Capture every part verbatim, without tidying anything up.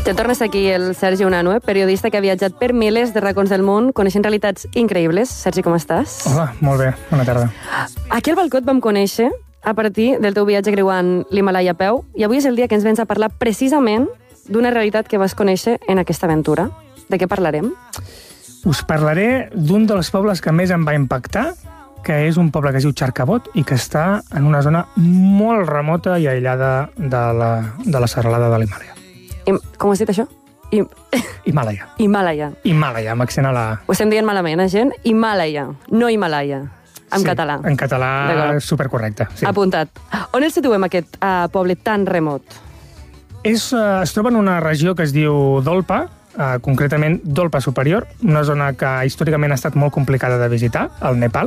Ja tornes aquí el Sergi Unanue, periodista que ha viatjat per milers de racons del món, coneixent realitats increïbles. Sergi, com estàs? Hola, molt bé, bona tarda. Aquí al balcó et vam conèixer a partir del teu viatge creuant l'Himàlaia a peu, i avui és el dia que ens vens a parlar precisament d'una realitat que vas conèixer en aquesta aventura. De què parlarem? Us parlaré d'un dels pobles que més em va impactar, que és un poble que es diu Charkabot i que està en una zona molt remota i aïllada de la, de la serralada de l'Himàlaia. I, com has dit això? I... Himàlaia. Himàlaia. Himàlaia, amb accent a la... Ho estem dient malament, eh, gent? Himàlaia, no Himàlaia. En sí, català. En català supercorrecte. Sí. Apuntat. On el situem, aquest uh, poble tan remot? És, uh, es troba en una regió que es diu Dolpa, uh, concretament Dolpa Superior, una zona que històricament ha estat molt complicada de visitar, al Nepal.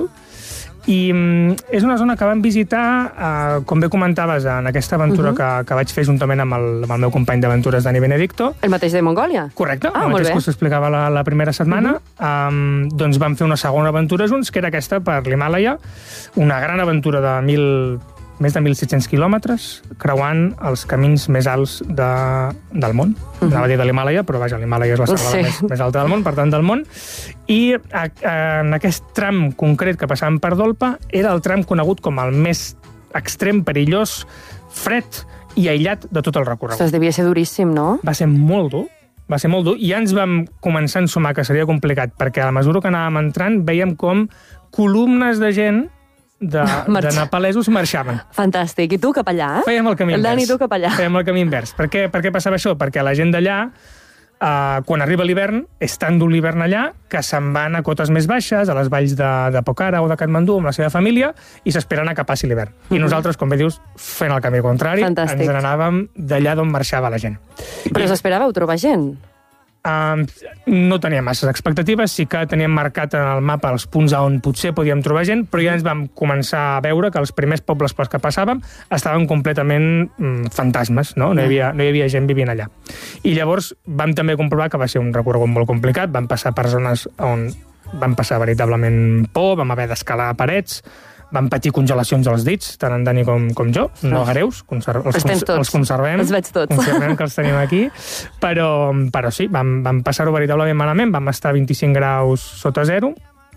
I um, és una zona que vam visitar, uh, com bé comentaves, en aquesta aventura uh -huh. que, que vaig fer juntament amb el, amb el meu company d'aventures, Dani Benedicto. El mateix de Mongòlia? Correcte, ah, el mateix que us explicava la, la primera setmana. Uh -huh. um, doncs vam fer una segona aventura junts, que era aquesta per l'Himàlaia, una gran aventura de mil, més de mil set-cents quilòmetres, creuant els camins més alts de, del món. Uh -huh. Anava a dir de l'Himàlaia, però vaja, l'Himàlaia és la serralada sí. més, més alta del món, per tant del món. I a, a, en aquest tram concret que passàvem per Dolpa era el tram conegut com el més extrem, perillós, fred i aïllat de tot el recorregut. Ostres, devia ser duríssim, no? Va ser molt dur, va ser molt dur, i ja ens vam començar a ensumar que seria complicat, perquè a la mesura que anàvem entrant veiem com columnes de gent de, de nepalesos marxaven. Fantàstic. I tu cap allà? Fèiem el camí el invers. Dani, tu cap allà. Fèiem el camí invers. Per què, per què passava això? Perquè la gent d'allà, eh, quan arriba l'hivern, és tan dur l'hivern allà que se'n van a cotes més baixes, a les valls de, de Pokhara o de Katmandú amb la seva família, i s'esperen a que passi l'hivern. I uh -huh. nosaltres, com bé dius, fent el camí contrari, Fantàstic. ens n'anàvem d'allà d'on marxava la gent. Però I... s'esperàveu trobar gent? Uh, no teníem masses expectatives, sí que teníem marcat en el mapa els punts on potser podíem trobar gent, però ja ens vam començar a veure que els primers pobles pels que passàvem estaven completament mm, fantasmes, no? No hi havia, no hi havia gent vivint allà. I llavors vam també comprovar que va ser un recorregut molt complicat, vam passar per zones on vam passar veritablement por, vam haver d'escalar parets, vam patir congelacions als dits, tant en Dani com, com jo, no greus, conser els, els, cons els conservem, els veig tots. conservem que els tenim aquí, però, però sí, vam, vam passar-ho veritablement malament, vam estar a vint-i-cinc graus sota zero,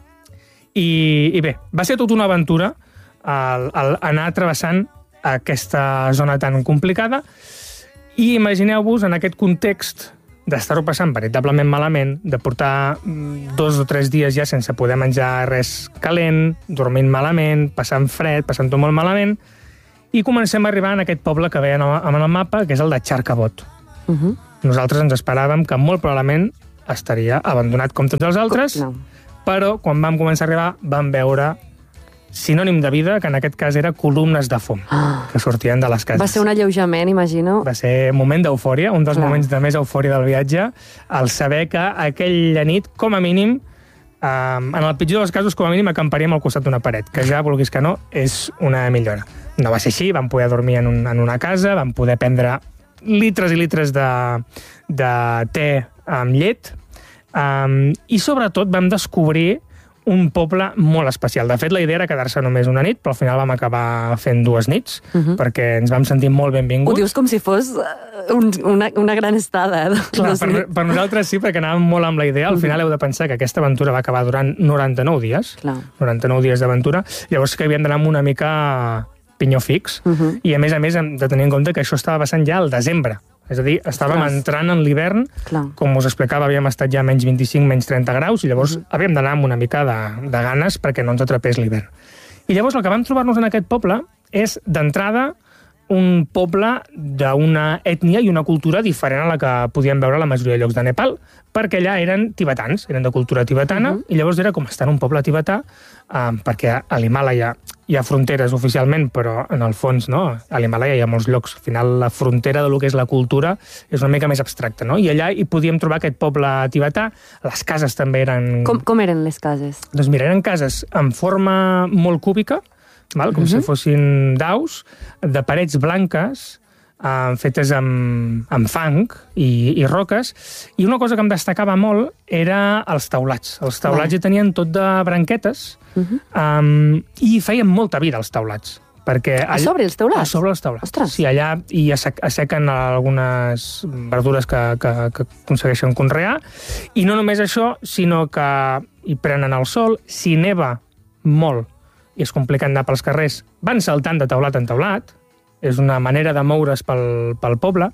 i, i bé, va ser tota una aventura el, el anar travessant aquesta zona tan complicada, i imagineu-vos en aquest context d'estar-ho passant veritablement malament, de portar dos o tres dies ja sense poder menjar res calent, dormint malament, passant fred, passant-ho molt malament, i comencem a arribar en aquest poble que veiem en el mapa, que és el de Charkabot. Uh -huh. Nosaltres ens esperàvem que molt probablement estaria abandonat com tots els altres, no. Però quan vam començar a arribar vam veure sinònim de vida, que en aquest cas era columnes de fum ah. que sortien de les cases. Va ser un alleujament, imagino. Va ser un moment d'eufòria, un dels Clar. moments de més eufòria del viatge, el saber que aquella nit, com a mínim, eh, en el pitjor dels casos, com a mínim, acamparíem al costat d'una paret, que ja, vulguis que no, és una millora. No va ser així, vam poder dormir en, un, en una casa, vam poder prendre litres i litres de, de te amb llet, eh, i sobretot vam descobrir un poble molt especial. De fet, la idea era quedar-se només una nit, però al final vam acabar fent dues nits, uh -huh. perquè ens vam sentir molt benvinguts. Ho dius com si fos un, una, una gran estada. Clar, per, per nosaltres sí, perquè anàvem molt amb la idea. Al final heu de pensar que aquesta aventura va acabar durant noranta-nou dies. Clar. noranta-nou dies d'aventura. Llavors que havíem d'anar amb una mica pinyó fix. Uh -huh. I a més a més hem de tenir en compte que això estava passant ja al desembre. És a dir, estàvem Clar. entrant en l'hivern, com us explicava, havíem estat ja menys vint-i-cinc, menys trenta graus, i llavors uh -huh. havíem d'anar amb una mica de, de ganes perquè no ens atrapés l'hivern. I llavors el que vam trobar-nos en aquest poble és, d'entrada, un poble d'una ètnia i una cultura diferent a la que podíem veure a la majoria de llocs de Nepal, perquè allà eren tibetans, eren de cultura tibetana, uh -huh. i llavors era com estar en un poble tibetà, eh, perquè a l'Himàlaia hi ha fronteres oficialment, però en el fons, no? A l'Himàlaia hi ha molts llocs. Al final, la frontera de lo que és la cultura és una mica més abstracta, no? I allà hi podíem trobar aquest poble tibetà. Les cases també eren... Com, com eren les cases? Doncs mira, eren cases en forma molt cúbica, val? Com uh-huh. si fossin daus, de parets blanques, eh, fetes amb, amb fang i, i roques, i una cosa que em destacava molt era els teulats. Els teulats hi tenien tot de branquetes, uh-huh. um, i feien molta vida els teulats. perquè... A sobre els teulats? A sobre els teulats. Ostres. Sí, allà hi assequen algunes verdures que, que, que aconsegueixen conrear, i no només això, sinó que hi prenen el sol, si neva molt i és complicat anar pels carrers, van saltant de teulat en teulat, és una manera de moure's pel, pel poble,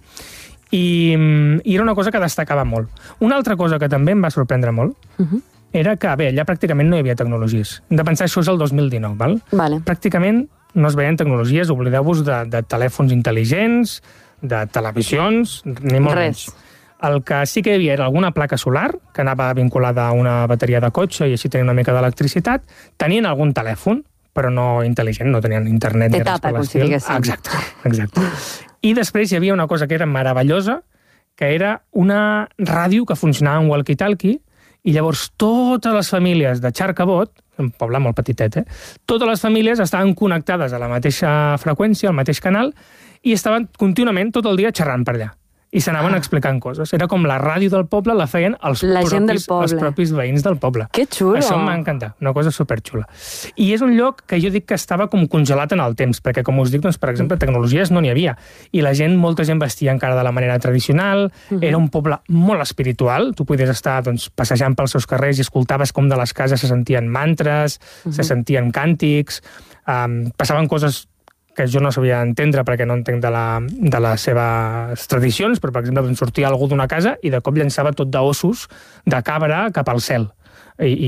i, i era una cosa que destacava molt. Una altra cosa que també em va sorprendre molt, uh -huh. era que, bé, allà pràcticament no hi havia tecnologies. Hem de pensar, això és el dos mil dinou, val? Vale. Pràcticament no es veien tecnologies, oblideu-vos de, de telèfons intel·ligents, de televisions, ni molt Res. menys. El que sí que hi havia era alguna placa solar, que anava vinculada a una bateria de cotxe i així tenia una mica d'electricitat. Tenien algun telèfon, però no intel·ligent, no tenien internet ni res per l'estil. Exacte, exacte. I després hi havia una cosa que era meravellosa, que era una ràdio que funcionava en walkie-talkie, i llavors totes les famílies de Xarcabot, un poble molt petitet, eh? Totes les famílies estaven connectades a la mateixa freqüència, al mateix canal, i estaven contínuament tot el dia xerrant per allà. I s'anaven ah. explicant coses. Era com la ràdio del poble la feien els, la propis, els propis veïns del poble. Que xulo! Això em va encantar, una cosa superxula. I és un lloc que jo dic que estava com congelat en el temps, perquè, com us dic, doncs, per exemple, tecnologies no n'hi havia. I la gent, molta gent vestia encara de la manera tradicional, uh-huh. era un poble molt espiritual, tu podies estar doncs, passejant pels seus carrers i escoltaves com de les cases se sentien mantres, uh-huh. se sentien càntics, um, passaven coses que jo no sabia entendre perquè no entenc de, la, de les seves tradicions, però, per exemple, sortia algú d'una casa i de cop llançava tot d'ossos de cabra cap al cel. I, i,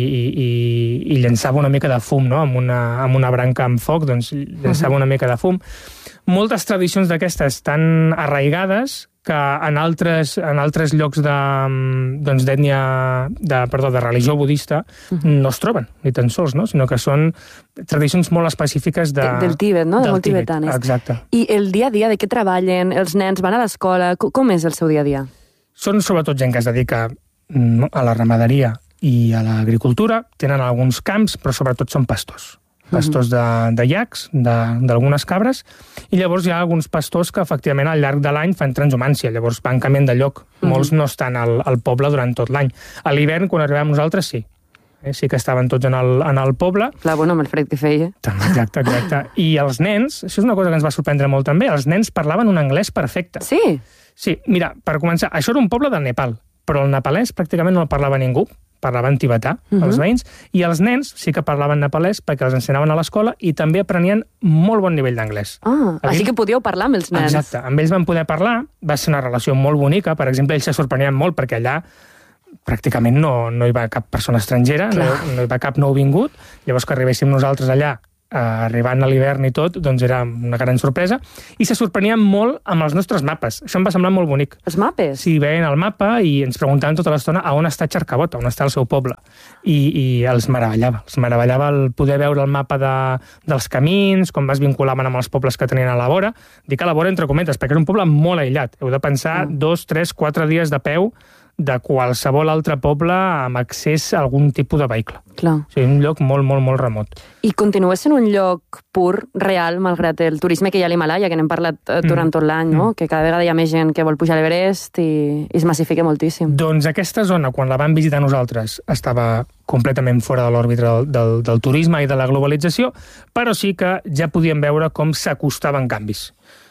i, i llançava una mica de fum, no? Amb una, amb una branca amb foc, doncs llançava una mica de fum. Moltes tradicions d'aquestes tan arraigades que en altres, en altres llocs de, doncs, d'ètnia, de, perdó, de religió budista uh-huh. no es troben, ni tan sols, no? Sinó que són tradicions molt específiques de, de, del Tíbet, no? De molt tibetanes. Exacte. I el dia a dia, de què treballen? Els nens van a l'escola? Com és el seu dia a dia? Són sobretot gent que es dedica a la ramaderia i a l'agricultura, tenen alguns camps, però sobretot són pastors. Pastors de, de llacs, d'algunes cabres, i llavors hi ha alguns pastors que efectivament al llarg de l'any fan transhumància, llavors van canviant de lloc. Mm-hmm. Molts no estan al, al poble durant tot l'any. A l'hivern, quan arribem nosaltres, sí. Eh, sí que estaven tots en el, en el poble. Clar, bueno, amb el fred que feia. Exacte, exacte. I els nens, això és una cosa que ens va sorprendre molt també, els nens parlaven un anglès perfecte. Sí? Sí, mira, per començar, això era un poble del Nepal, però el nepalès pràcticament no el parlava ningú, parlaven tibetà, uh-huh. els veïns, i els nens sí que parlaven nepalès perquè els ensenyaven a l'escola i també aprenien molt bon nivell d'anglès. Ah, així que podíeu parlar amb els nens. Exacte, amb ells van poder parlar, va ser una relació molt bonica, per exemple, ells se sorprenien molt perquè allà pràcticament no, no hi va cap persona estrangera, no, no hi va cap nouvingut, llavors que arribéssim nosaltres allà, eh, arribant a l'hivern i tot, doncs era una gran sorpresa, i se sorprenien molt amb els nostres mapes. Això em va semblar molt bonic. Els mapes? Sí, veien el mapa i ens preguntaven tota l'estona a on està Xarcabot, on està el seu poble. I, i els meravellava. Els meravellava el poder veure el mapa de, dels camins, com es vinculaven amb els pobles que tenien a la vora. Dic a la vora entre cometes, perquè és un poble molt aïllat. Heu de pensar mm. dos, tres, quatre dies de peu de qualsevol altre poble amb accés a algun tipus de vehicle. Clar. O sigui, un lloc molt, molt, molt remot. I continua sent un lloc pur, real, malgrat el turisme que hi ha a l'Himalaya, que n'hem parlat eh, durant mm. tot l'any, no? Mm. Que cada vegada hi ha més gent que vol pujar a l'Everest i, i es massifica moltíssim. Doncs aquesta zona, quan la vam visitar nosaltres, estava completament fora de l'òrbita del, del, del turisme i de la globalització, però sí que ja podíem veure com s'acostaven canvis.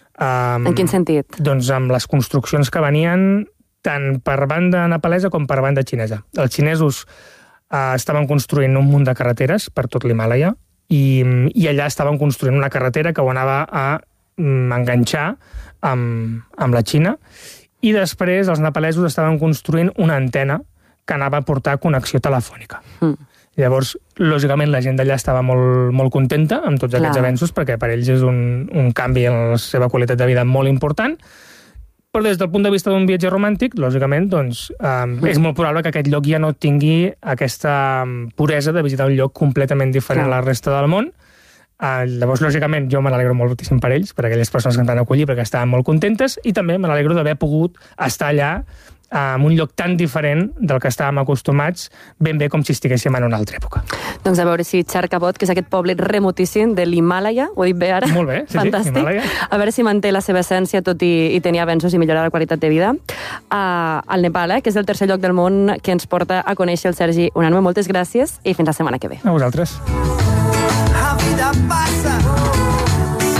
Um, en quin sentit? Doncs amb les construccions que venien tant per banda nepalesa com per banda xinesa. Els xinesos eh, estaven construint un munt de carreteres per tot l'Himàlaia i, i allà estaven construint una carretera que ho anava a mm, enganxar amb, amb la Xina, i després els nepalesos estaven construint una antena que anava a portar connexió telefònica. Mm. Llavors, lògicament, la gent d'allà estava molt, molt contenta amb tots Clar. Aquests avenços, perquè per ells és un, un canvi en la seva qualitat de vida molt important. Però des del punt de vista d'un viatge romàntic, lògicament, doncs, um, és molt probable que aquest lloc ja no tingui aquesta puresa de visitar un lloc completament diferent Clar. A la resta del món. Uh, llavors, lògicament, jo me n'alegro moltíssim per ells, per aquelles persones que ens van acollir, perquè estaven molt contentes, i també me n'alegro d'haver pogut estar allà en un lloc tan diferent del que estàvem acostumats, ben bé com si estiguéssim en una altra època. Doncs a veure si Xarcabot, que és aquest poble remotíssim de l'Himàlaia, ho he dit bé ara? Molt bé, sí, Fantàstic. Sí, Himàlaia. A veure si manté la seva essència, tot i, i tenir avenços i millorar la qualitat de vida. Uh, al Nepal, eh, que és el tercer lloc del món que ens porta a conèixer el Sergi Unanue. Moltes gràcies i fins la setmana que ve. A vosaltres. La vida passa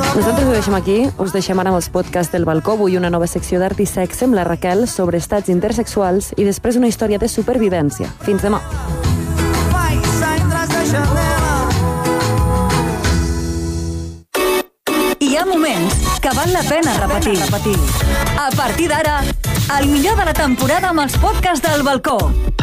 Nosaltres ho deixem aquí, us deixem ara amb els podcasts del balcó, avui una nova secció d'art i sexe amb la Raquel sobre estats intersexuals i després una història de supervivència. Fins demà. Hi ha moments que val la pena repetir. repetir. A partir d'ara, el millor de la temporada amb els podcasts del balcó.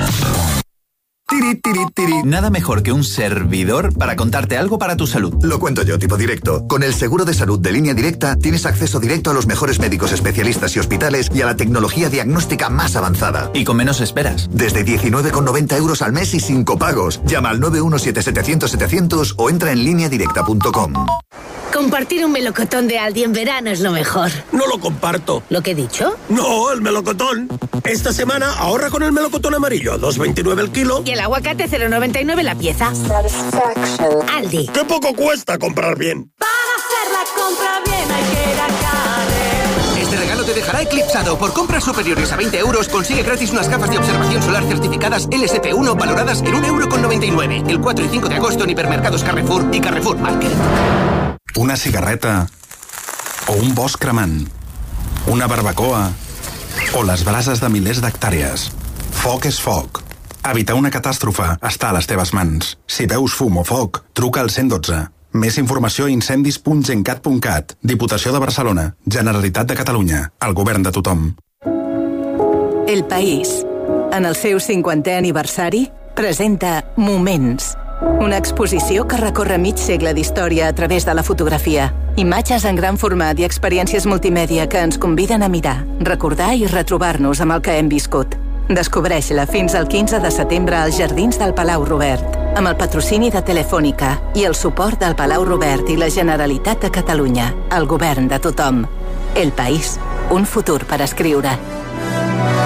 Tiri, tiri, tiri. Nada mejor que un servidor para contarte algo para tu salud. Lo cuento yo, tipo directo. Con el seguro de salud de Línea Directa tienes acceso directo a los mejores médicos especialistas y hospitales y a la tecnología diagnóstica más avanzada. Y con menos esperas. Desde diecinueve con noventa euros al mes y sin copagos. Llama al nueve uno siete setecientos setecientos o entra en línea directa punto com. Compartir un melocotón de Aldi en verano es lo mejor. No lo comparto. ¿Lo que he dicho? No, el melocotón. Esta semana ahorra con el melocotón amarillo a dos veintinueve el kilo. Y el aguacate cero noventa y nueve la pieza. Aldi. ¡Qué poco cuesta comprar bien! Para hacer la compra bien hay que ir a Carrer. Este regalo te dejará eclipsado. Por compras superiores a veinte euros, consigue gratis unas gafas de observación solar certificadas L S P uno valoradas en un euro con noventa y nueve. El cuatro y cinco de agosto en hipermercados Carrefour y Carrefour Market. Una cigarreta o un bosc cremant, una barbacoa o les brases de milers d'hectàrees. Foc és foc. Evitar una catàstrofe està a les teves mans. Si veus fum o foc, truca al cent dotze. Més informació a incendis punt gencat punt cat. Diputació de Barcelona. Generalitat de Catalunya. El govern de tothom. El País, en el seu cinquantè aniversari, presenta Moments. Una exposició que recorre mig segle d'història a través de la fotografia. Imatges en gran format i experiències multimèdia que ens conviden a mirar, recordar i retrobar-nos amb el que hem viscut. Descobreix-la fins al quinze de setembre als Jardins del Palau Robert, amb el patrocini de Telefònica i el suport del Palau Robert i la Generalitat de Catalunya, el govern de tothom. El País, un futur per escriure.